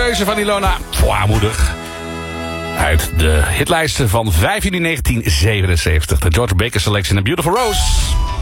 keuze van Ilona. Moedig. Uit de hitlijsten van 5 juni 1977. De George Baker selectie en A Beautiful Rose.